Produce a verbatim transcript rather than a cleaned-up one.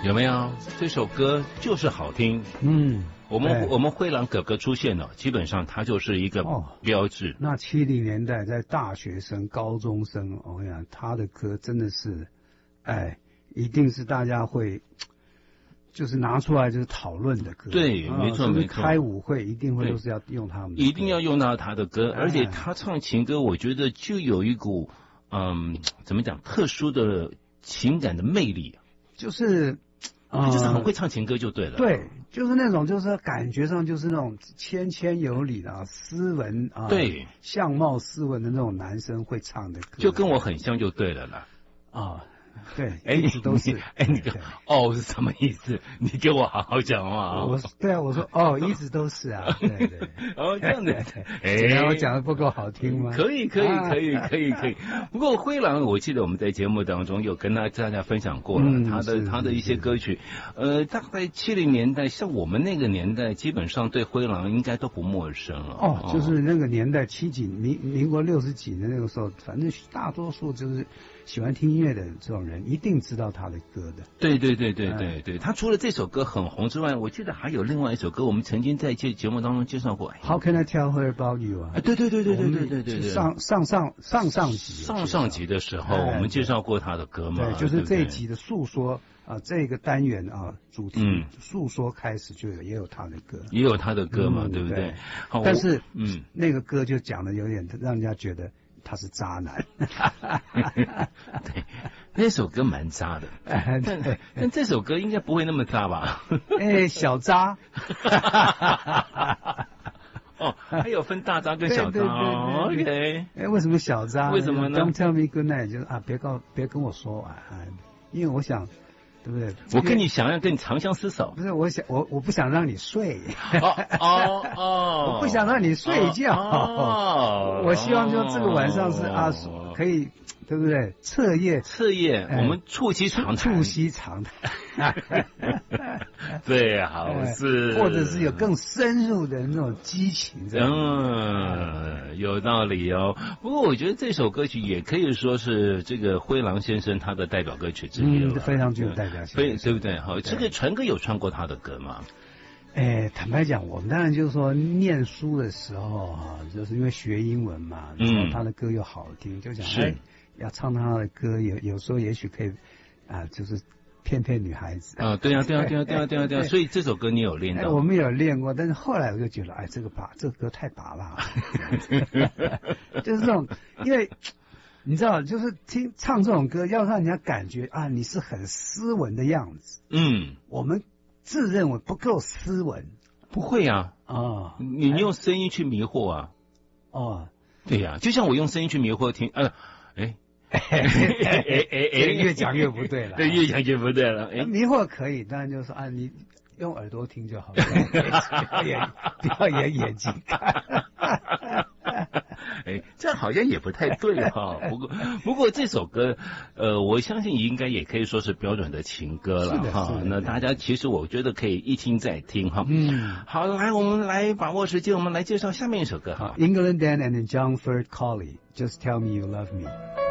有没有？这首歌就是好听。 嗯， 我们我们灰狼哥哥出现了，基本上他就是一个标志。 哦、那七零年代在大学生、高中生，我跟你讲，他的歌真的是，哎，一定是大家会。就是拿出来就是讨论的歌， 对，没错没错。 开舞会一定会都是要用他们的歌， 一定要用到他的歌，而且他唱情歌，我觉得就有一股嗯，怎么讲，特殊的情感的魅力， 就是他就是很会唱情歌就对了。 对，就是那种就是感觉上就是那种谦谦有礼的斯文啊， 对， 相貌斯文的那种男生会唱的歌， 就跟我很像就对了啦。 啊。对， 哎， 一直都是。 哎，你个哦是什么意思？你给我好好讲话啊！ 我对啊，我说哦，一直都是啊，对对。 哦，这样子， 哎，我讲的不够好听吗？ 可以，可以，可以，可以，可以。不过灰狼，我记得我们在节目当中有跟大家分享过了他的他的一些歌曲。呃，大概七零年代，像我们那个年代，基本上对灰狼应该都不陌生了。 哦，就是那个年代，七几民民国六十几的那个时候，反正大多数就是喜欢听音乐的这种人。一定知道他的歌的， 对对对对对对，他除了这首歌很红之外，我记得还有另外一首歌，我们曾经在节节目当中介绍过。 How can I tell her about you 啊？ 对对对对对对对对对， 上上上上上集上上集的时候，我们介绍过他的歌嘛。 对，就是这一集的诉说啊，这个单元啊主题诉说开始就有也有他的歌， 也有他的歌嘛，对不对？ 但是嗯，那个歌就讲的有点让人家觉得。他是渣男， 对，那首歌蛮渣的，但但这首歌应该不会那么渣吧？ 哎，小渣， 哦，还有分大渣跟小渣 ，OK。 哎，为什么小渣？ 为什么呢 ？Don't tell me good night， 就是啊，别告别跟我说晚安，因为我想。对不对？ 我跟你想要跟你长相厮守， 不是我想我我不想让你睡， 哦哦哦， 我不想让你睡觉，哦，我希望就这个晚上是啊可以，对不对？彻夜彻夜，我们促膝长谈， 促膝长谈， 对，好是， 或者是有更深入的那种激情， 嗯，有道理哦。不过我觉得这首歌曲也可以说是这个灰狼先生他的代表歌曲之一了， 嗯，非常具有代表性， 对对不对？好，这个传哥有唱过他的歌吗？ 哎，坦白讲，我们当然就是说念书的时候哈，就是因为学英文嘛，然后他的歌又好听，就想哎要唱他的歌，有有时候也许可以啊，就是骗骗女孩子啊，对呀对呀对呀对呀对呀对呀，所以这首歌你有练到？ 我们有练过，但是后来我就觉得，哎，这个拔这个歌太拔了，就是这种，因为你知道，就是听唱这种歌，要让人家感觉啊，你是很斯文的样子。 嗯， 我们自认为不够斯文。 不会啊， 啊， 你用声音去迷惑啊。 哦， 对呀，就像我用声音去迷惑听，呃，哎。 哎哎哎，越讲越不对了， 对，越讲越不对了。 迷惑可以，当然就是说啊，你用耳朵听就好了，不要眼不要眼眼睛看。 哎，这好像也不太对哈。不过，不过这首歌，呃，我相信应该也可以说是标准的情歌了哈。那大家其实我觉得可以一听再听哈。嗯，好，来，我们来把握时间，我们来介绍下面一首歌哈。 England Dan and John Ford Colley，Just Tell Me You Love Me。